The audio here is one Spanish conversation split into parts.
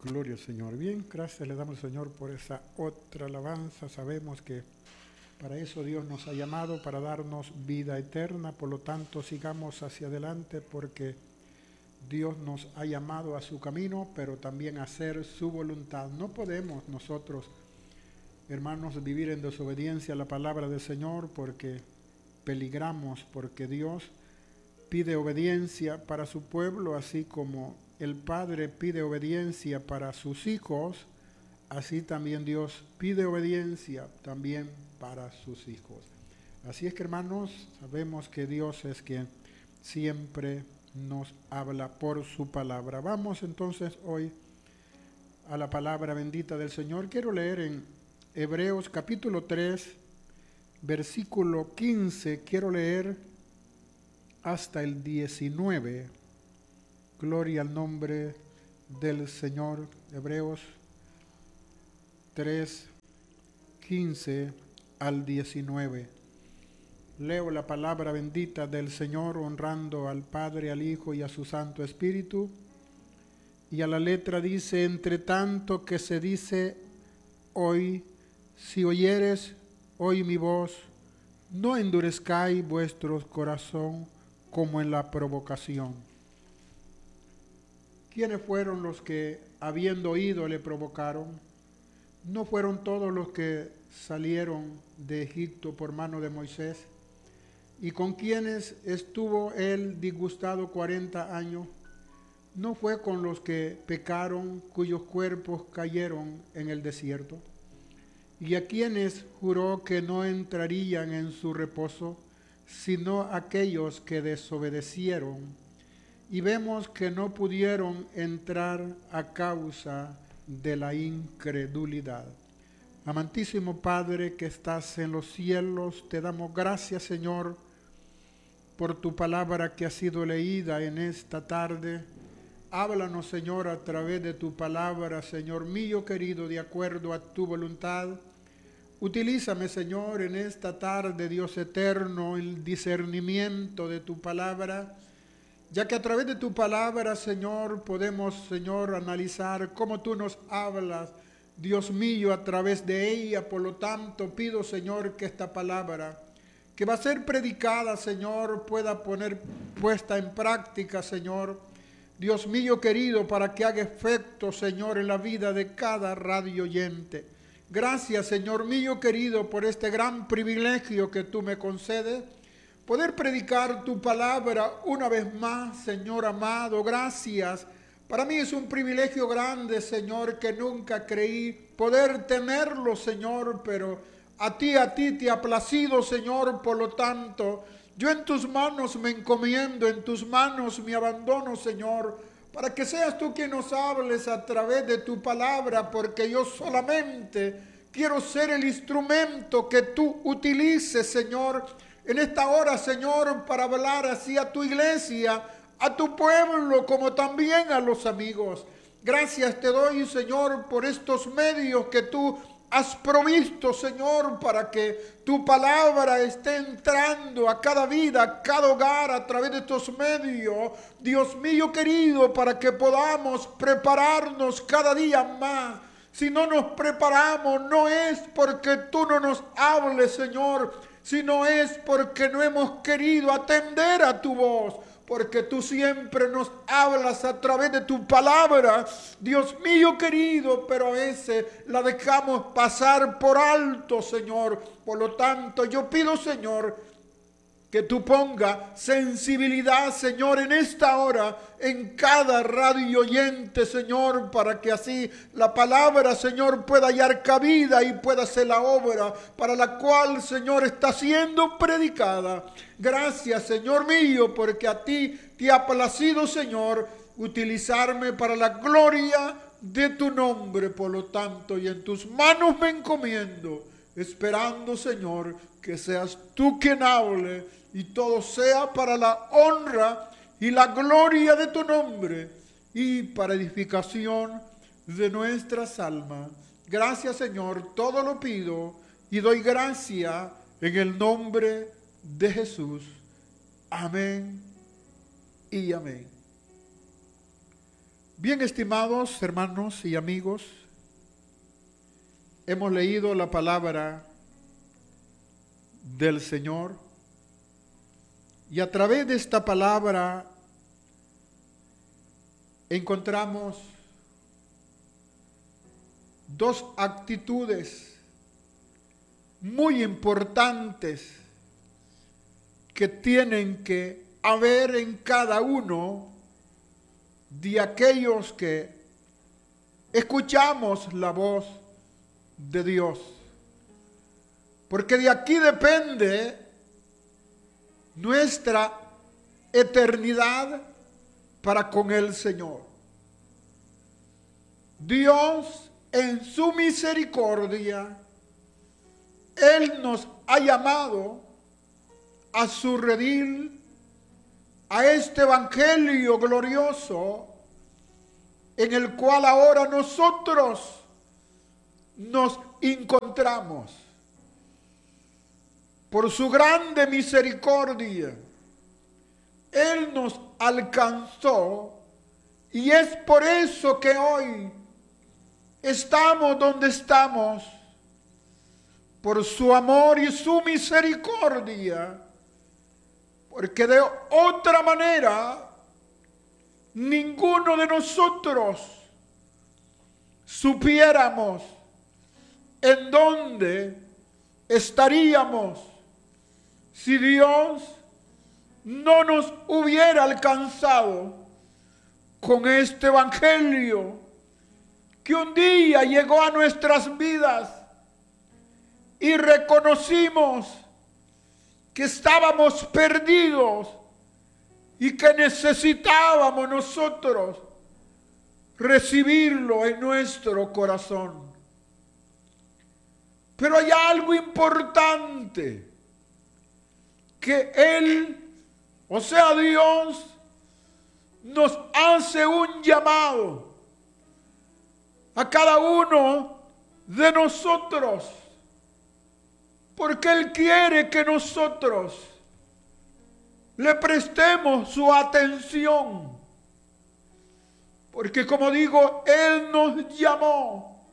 Gloria al Señor. Bien, gracias le damos al Señor por esa otra alabanza. Sabemos que para eso Dios nos ha llamado, para darnos vida eterna. Por lo tanto, sigamos hacia adelante porque Dios nos ha llamado a su camino, pero también a hacer su voluntad. No podemos nosotros, hermanos, vivir en desobediencia a la palabra del Señor porque peligramos, porque Dios pide obediencia para su pueblo, así como el Padre pide obediencia para sus hijos, así también Dios pide obediencia también para sus hijos. Así es que, hermanos, sabemos que Dios es quien siempre nos habla por su palabra. Vamos entonces hoy a la palabra bendita del Señor. Quiero leer en Hebreos capítulo 3, versículo 15, quiero leer hasta el 19. Gloria al nombre del Señor. Hebreos 3, 15 al 19. Leo la palabra bendita del Señor, honrando al Padre, al Hijo y a su Santo Espíritu. Y a la letra dice: entre tanto que se dice hoy, si oyeres hoy mi voz, no endurezcáis vuestro corazón como en la provocación. ¿Quiénes fueron los que, habiendo oído, le provocaron? ¿No fueron todos los que salieron de Egipto por mano de Moisés? ¿Y con quienes estuvo él disgustado 40 años? ¿No fue con los que pecaron, cuyos cuerpos cayeron en el desierto? ¿Y a quienes juró que no entrarían en su reposo, sino aquellos que desobedecieron? Y vemos que no pudieron entrar a causa de la incredulidad. Amantísimo Padre que estás en los cielos, te damos gracias, Señor, por tu palabra que ha sido leída en esta tarde. Háblanos, Señor, a través de tu palabra, Señor mío querido, de acuerdo a tu voluntad. Utilízame, Señor, en esta tarde, Dios eterno, el discernimiento de tu palabra, ya que a través de tu palabra, Señor, podemos, Señor, analizar cómo tú nos hablas, Dios mío, a través de ella. Por lo tanto, pido, Señor, que esta palabra que va a ser predicada, Señor, pueda poner puesta en práctica, Señor, Dios mío querido, para que haga efecto, Señor, en la vida de cada radio oyente. Gracias, Señor mío querido, por este gran privilegio que tú me concedes, poder predicar tu palabra una vez más, Señor amado. Gracias. Para mí es un privilegio grande, Señor, que nunca creí poder tenerlo, Señor, pero a ti te ha placido, Señor. Por lo tanto, yo en tus manos me encomiendo, en tus manos me abandono, Señor, para que seas tú quien nos hables a través de tu palabra, porque yo solamente quiero ser el instrumento que tú utilices, Señor, en esta hora, Señor, para hablar así a tu iglesia, a tu pueblo, como también a los amigos. Gracias te doy, Señor, por estos medios que tú has provisto, Señor, para que tu palabra esté entrando a cada vida, a cada hogar, a través de estos medios, Dios mío querido, para que podamos prepararnos cada día más. Si no nos preparamos, no es porque tú no nos hables, Señor, sino es porque no hemos querido atender a tu voz, porque tú siempre nos hablas a través de tu palabra, Dios mío querido, pero a veces la dejamos pasar por alto, Señor. Por lo tanto, yo pido, Señor, que tú pongas sensibilidad, Señor, en esta hora, en cada radio oyente, Señor, para que así la palabra, Señor, pueda hallar cabida y pueda ser la obra para la cual, Señor, está siendo predicada. Gracias, Señor mío, porque a ti te ha placido, Señor, utilizarme para la gloria de tu nombre. Por lo tanto, y en tus manos me encomiendo, esperando, Señor, que seas tú quien hable y todo sea para la honra y la gloria de tu nombre y para edificación de nuestras almas. Gracias, Señor, todo lo pido y doy gracia en el nombre de Jesús. Amén y amén. Bien, estimados hermanos y amigos, hemos leído la palabra del Señor y a través de esta palabra encontramos dos actitudes muy importantes que tienen que haber en cada uno de aquellos que escuchamos la voz de Dios. Porque de aquí depende nuestra eternidad para con el Señor. Dios, en su misericordia, Él nos ha llamado a su redil, a este evangelio glorioso, en el cual ahora nosotros nos encontramos. Por su grande misericordia, Él nos alcanzó y es por eso que hoy estamos donde estamos. Por su amor y su misericordia, porque de otra manera ninguno de nosotros supiéramos en dónde estaríamos si Dios no nos hubiera alcanzado con este evangelio que un día llegó a nuestras vidas y reconocimos que estábamos perdidos y que necesitábamos nosotros recibirlo en nuestro corazón. Pero hay algo importante, que Él, o sea Dios, nos hace un llamado a cada uno de nosotros, porque Él quiere que nosotros le prestemos su atención. Porque como digo, Él nos llamó.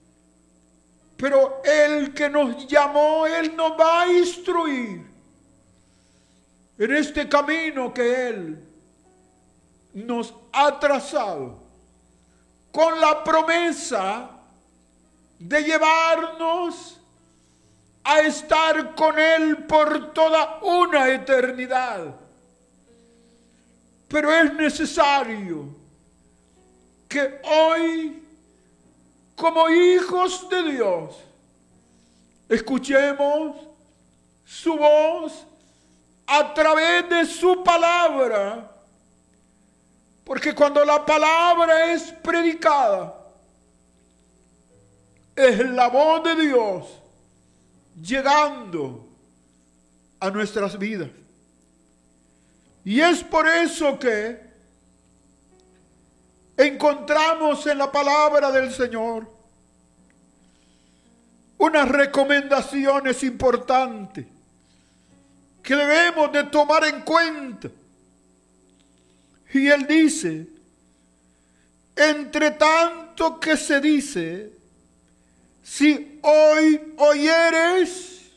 Pero el que nos llamó, Él nos va a instruir en este camino que Él nos ha trazado, con la promesa de llevarnos a estar con Él por toda una eternidad. Pero es necesario que hoy, como hijos de Dios, escuchemos su voz a través de su palabra. Porque cuando la palabra es predicada, es la voz de Dios llegando a nuestras vidas. Y es por eso que encontramos en la palabra del Señor unas recomendaciones importantes que debemos de tomar en cuenta. Y Él dice: entre tanto que se dice, si hoy oyeres,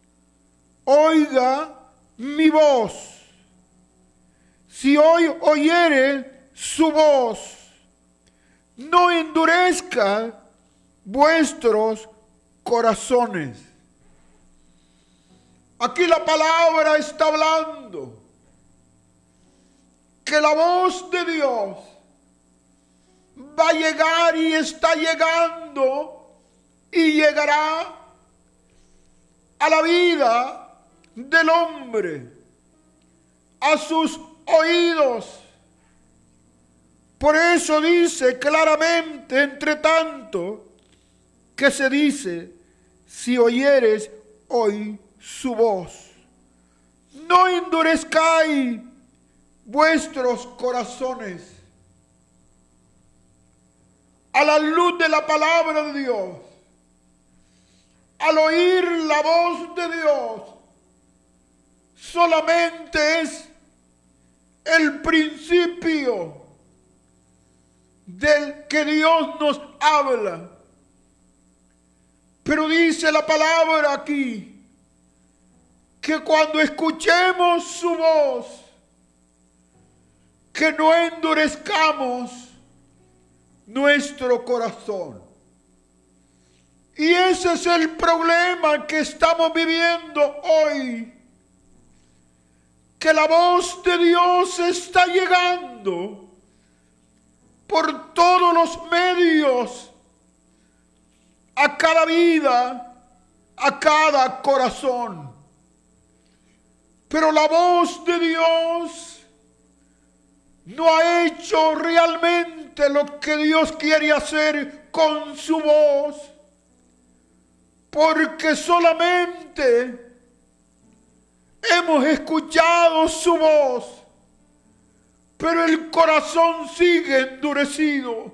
oiga mi voz. Si hoy oyeres su voz, no endurezca vuestros corazones. Aquí la palabra está hablando que la voz de Dios va a llegar y está llegando y llegará a la vida del hombre, a sus oídos. Por eso dice claramente, entre tanto que se dice, si oyeres hoy su voz, no endurezcáis vuestros corazones. A la luz de la palabra de Dios, al oír la voz de Dios, solamente es el principio del que Dios nos habla. Pero dice la palabra aquí que cuando escuchemos su voz, que no endurezcamos nuestro corazón. Y ese es el problema que estamos viviendo hoy. Que la voz de Dios está llegando por todos los medios a cada vida, a cada corazón. Pero la voz de Dios no ha hecho realmente lo que Dios quiere hacer con su voz, porque solamente hemos escuchado su voz, pero el corazón sigue endurecido.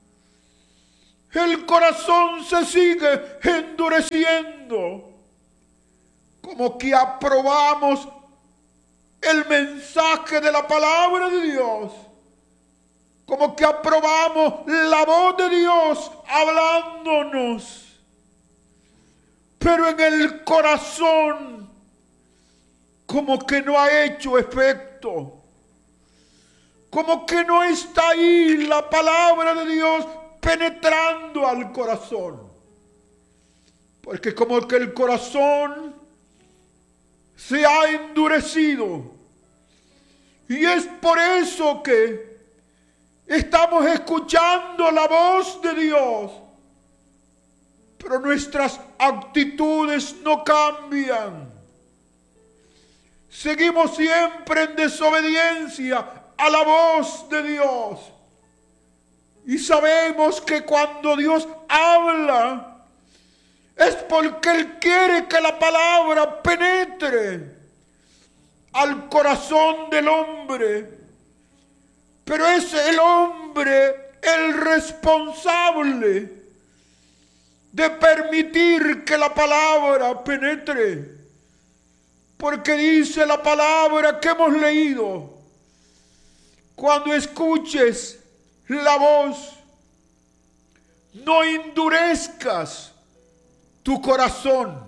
El corazón se sigue endureciendo, como que aprobamos el mensaje de la palabra de Dios, como que aprobamos la voz de Dios hablándonos, pero en el corazón como que no ha hecho efecto, como que no está ahí la palabra de Dios penetrando al corazón, porque como que el corazón se ha endurecido. Y es por eso que estamos escuchando la voz de Dios, pero nuestras actitudes no cambian. Seguimos siempre en desobediencia a la voz de Dios. Y sabemos que cuando Dios habla, es porque Él quiere que la palabra penetre al corazón del hombre. Pero es el hombre el responsable de permitir que la palabra penetre. Porque dice la palabra que hemos leído: cuando escuches la voz, no endurezcas tu corazón.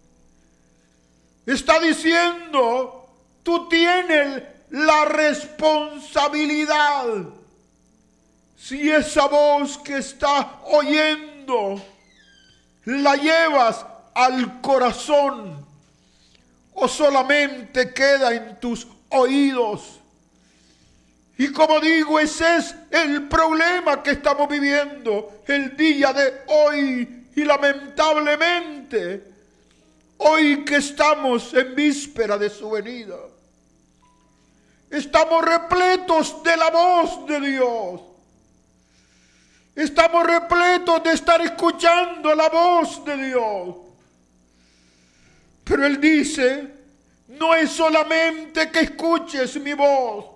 Está diciendo, tú tienes la responsabilidad. Si esa voz que estás oyendo la llevas al corazón o solamente queda en tus oídos. Y como digo, ese es el problema que estamos viviendo el día de hoy. Y lamentablemente, hoy que estamos en víspera de su venida, estamos repletos de la voz de Dios. Estamos repletos de estar escuchando la voz de Dios. Pero Él dice, no es solamente que escuches mi voz.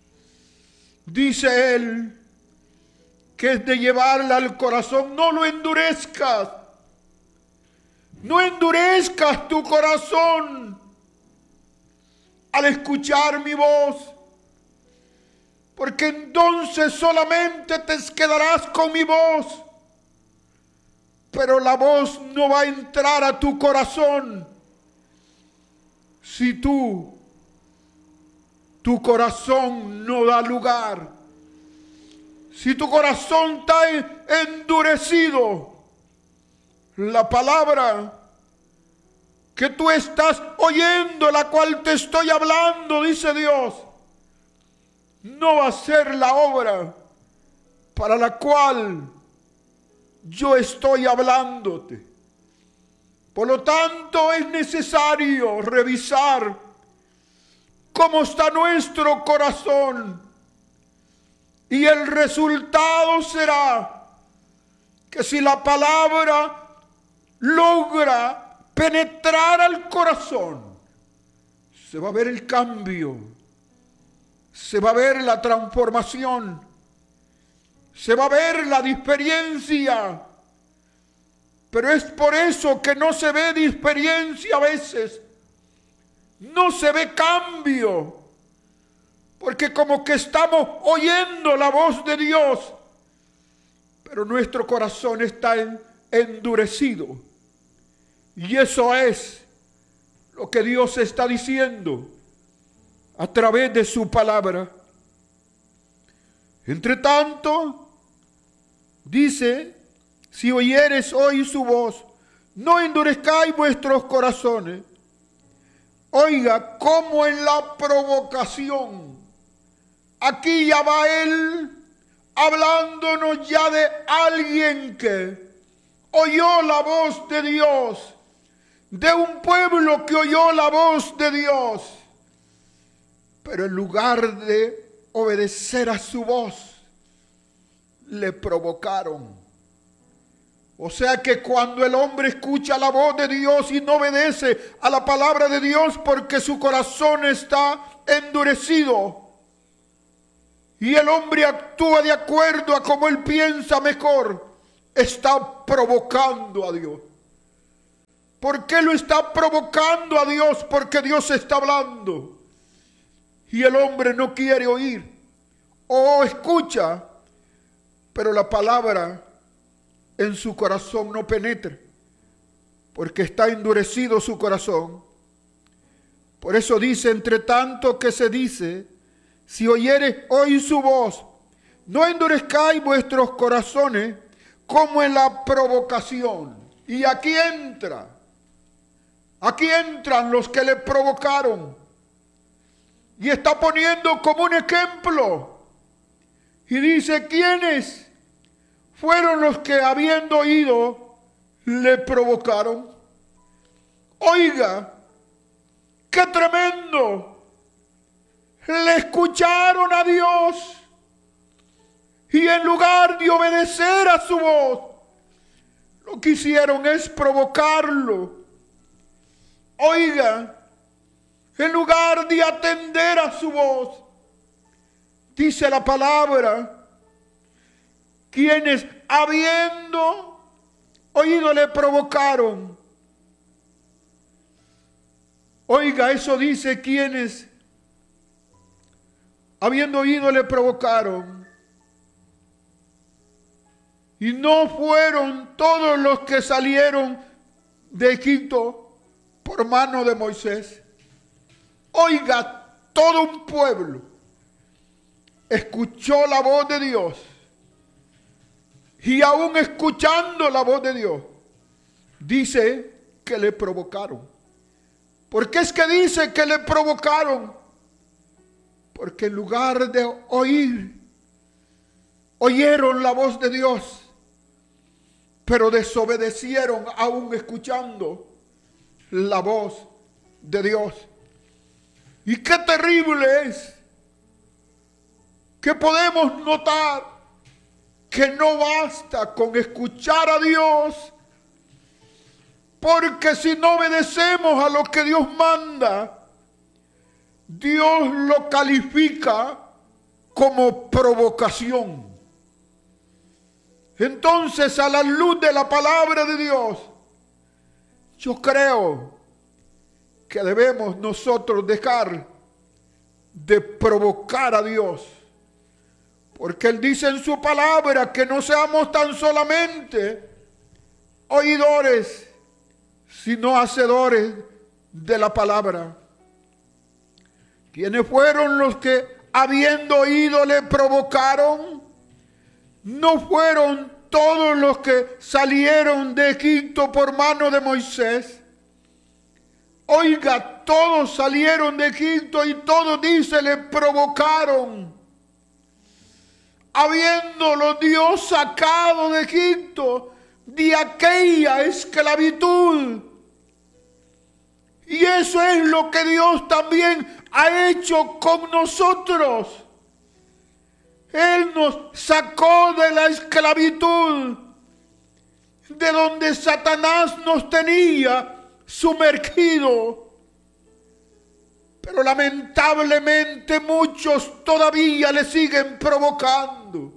Dice Él que es de llevarla al corazón. No lo endurezcas. No endurezcas tu corazón al escuchar mi voz, porque entonces solamente te quedarás con mi voz, pero la voz no va a entrar a tu corazón si tu corazón no da lugar. Si tu corazón está endurecido, la palabra que tú estás oyendo, la cual te estoy hablando, dice Dios, no va a ser la obra para la cual yo estoy hablándote. Por lo tanto, es necesario revisar cómo está nuestro corazón. Y el resultado será que si la palabra logra penetrar al corazón, se va a ver el cambio, se va a ver la transformación, se va a ver la diferencia. Pero es por eso que no se ve diferencia a veces, no se ve cambio, porque como que estamos oyendo la voz de Dios, pero nuestro corazón está endurecido. Y eso es lo que Dios está diciendo a través de su palabra. Entre tanto, dice, si oyeres hoy su voz, no endurezcáis vuestros corazones. Oiga, como en la provocación. Aquí ya va él hablándonos ya de alguien que oyó la voz de Dios, de un pueblo que oyó la voz de Dios, pero en lugar de obedecer a su voz, le provocaron. O sea que cuando el hombre escucha la voz de Dios y no obedece a la palabra de Dios porque su corazón está endurecido, y el hombre actúa de acuerdo a como él piensa mejor, está provocando a Dios. ¿Por qué lo está provocando a Dios? Porque Dios está hablando y el hombre no quiere oír o escucha, pero la palabra en su corazón no penetra porque está endurecido su corazón. Por eso dice, entre tanto que se dice, si oyeres hoy su voz, no endurezcáis vuestros corazones como en la provocación. Y aquí entran los que le provocaron. Y está poniendo como un ejemplo. Y dice, ¿quiénes fueron los que habiendo oído le provocaron? Oiga, qué tremendo. Le escucharon a Dios y en lugar de obedecer a su voz, lo que hicieron es provocarlo. Oiga, en lugar de atender a su voz, dice la palabra, quienes habiendo oído le provocaron. Oiga, eso dice quienes habiendo oído le provocaron. Y no fueron todos los que salieron de Egipto por mano de Moisés. Oiga, todo un pueblo escuchó la voz de Dios. Y aún escuchando la voz de Dios, dice que le provocaron. ¿Por qué es que dice que le provocaron? Porque en lugar de oír, oyeron la voz de Dios, pero desobedecieron aún escuchando la voz de Dios. Y qué terrible es que podemos notar que no basta con escuchar a Dios, porque si no obedecemos a lo que Dios manda, Dios lo califica como provocación. Entonces, a la luz de la palabra de Dios, yo creo que debemos nosotros dejar de provocar a Dios. Porque Él dice en su palabra que no seamos tan solamente oidores, sino hacedores de la palabra. ¿Quiénes fueron los que habiendo oído le provocaron? ¿No fueron todos los que salieron de Egipto por mano de Moisés? Oiga, todos salieron de Egipto y todos, dice, le provocaron. Habiéndolo Dios sacado de Egipto, de aquella esclavitud. Y eso es lo que Dios también ha hecho con nosotros. Él nos sacó de la esclavitud, de donde Satanás nos tenía sumergido. Pero lamentablemente muchos todavía le siguen provocando,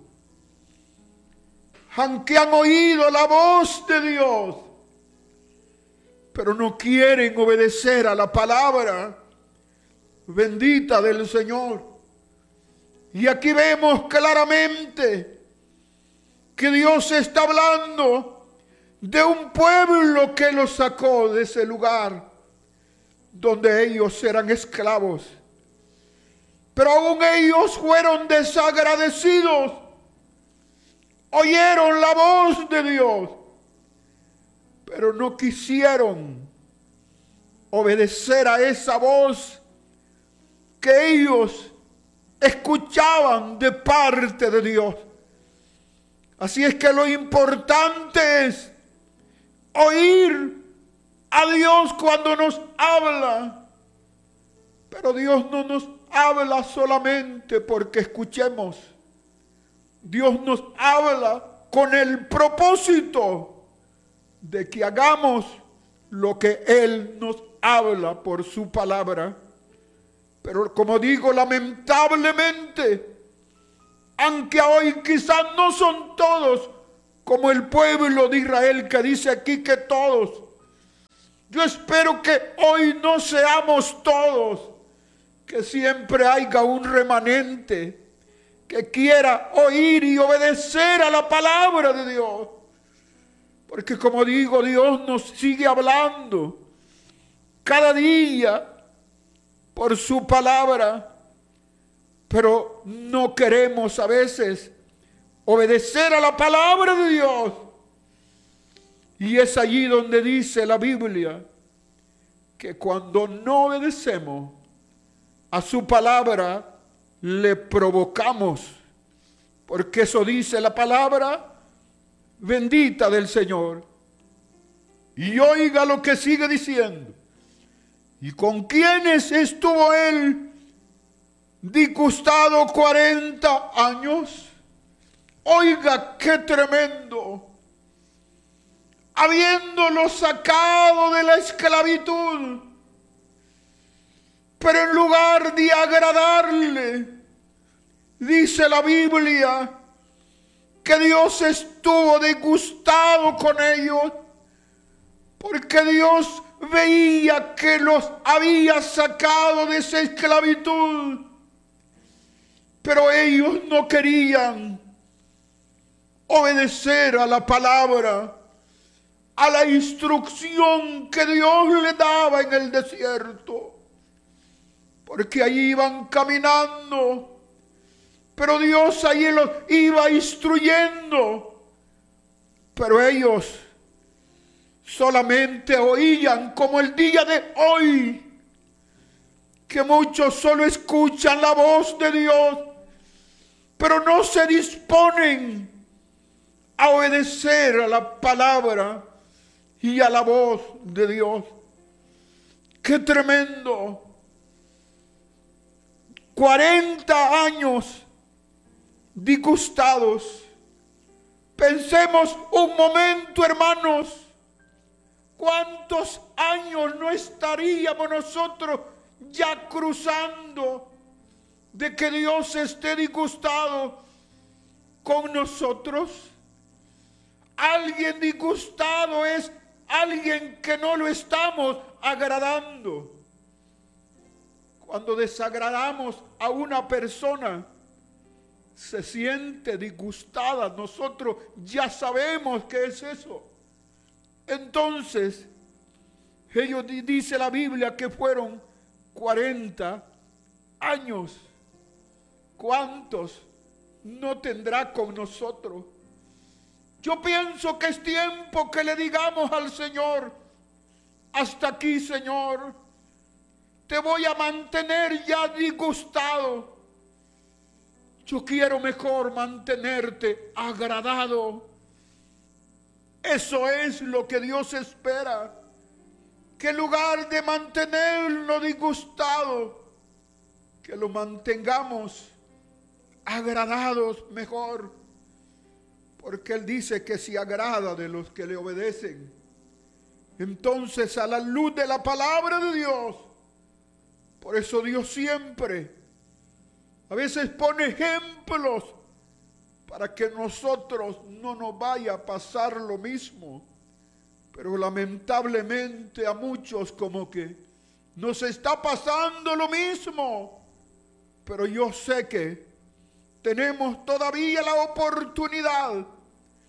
aunque han oído la voz de Dios, pero no quieren obedecer a la palabra bendita del Señor. Y aquí vemos claramente que Dios está hablando de un pueblo que los sacó de ese lugar donde ellos eran esclavos. Pero aún ellos fueron desagradecidos. Oyeron la voz de Dios, pero no quisieron obedecer a esa voz que ellos escuchaban de parte de Dios. Así es que lo importante es oír a Dios cuando nos habla. Pero Dios no nos habla solamente porque escuchemos. Dios nos habla con el propósito de que hagamos lo que Él nos habla por su palabra. Pero como digo, lamentablemente, aunque hoy quizás no son todos como el pueblo de Israel que dice aquí que todos, yo espero que hoy no seamos todos, que siempre haya un remanente que quiera oír y obedecer a la palabra de Dios. Porque como digo, Dios nos sigue hablando cada día por su palabra, pero no queremos a veces obedecer a la palabra de Dios. Y es allí donde dice la Biblia que cuando no obedecemos a su palabra, le provocamos, porque eso dice la palabra bendita del Señor. Y oiga lo que sigue diciendo. ¿Y con quiénes estuvo él disgustado 40 años? Oiga qué tremendo. Habiéndolo sacado de la esclavitud, pero en lugar de agradarle, dice la Biblia que Dios estuvo disgustado con ellos, porque Dios veía que los había sacado de esa esclavitud, pero ellos no querían obedecer a la palabra, a la instrucción que Dios le daba en el desierto. Porque allí iban caminando, pero Dios allí los iba instruyendo. Pero ellos solamente oían, como el día de hoy, que muchos solo escuchan la voz de Dios, pero no se disponen a obedecer a la palabra y a la voz de Dios. ¡Qué tremendo! 40 años disgustados. Pensemos un momento, hermanos, ¿cuántos años no estaríamos nosotros ya cruzando de que Dios esté disgustado con nosotros? Alguien disgustado es alguien que no lo estamos agradando. Cuando desagradamos a una persona, se siente disgustada. Nosotros ya sabemos qué es eso. Entonces, ellos dice la Biblia que fueron 40 años. ¿Cuántos no tendrá con nosotros? Yo pienso que es tiempo que le digamos al Señor: hasta aquí, Señor. Te voy a mantener ya disgustado. Yo quiero mejor mantenerte agradado. Eso es lo que Dios espera. Que en lugar de mantenerlo disgustado, que lo mantengamos agradados mejor. Porque Él dice que se agrada de los que le obedecen. Entonces, a la luz de la palabra de Dios, por eso Dios siempre a veces pone ejemplos para que nosotros no nos vaya a pasar lo mismo. Pero lamentablemente a muchos como que nos está pasando lo mismo. Pero yo sé que tenemos todavía la oportunidad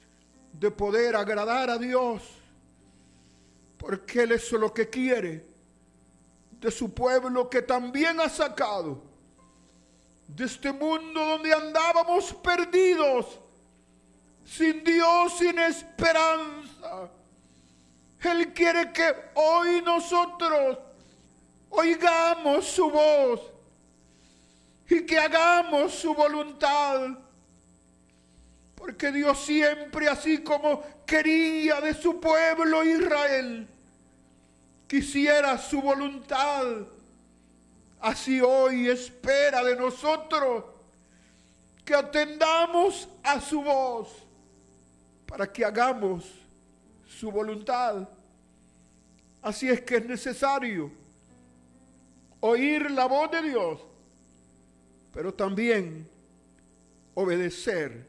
de poder agradar a Dios, porque Él es lo que quiere de su pueblo que también ha sacado de este mundo donde andábamos perdidos, sin Dios, sin esperanza. Él quiere que hoy nosotros oigamos su voz y que hagamos su voluntad. Porque Dios siempre, así como quería de su pueblo Israel, quisiera su voluntad, así hoy espera de nosotros que atendamos a su voz para que hagamos su voluntad. Así es que es necesario oír la voz de Dios, pero también obedecer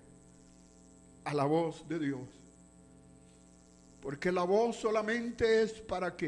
a la voz de Dios. Porque la voz solamente es para que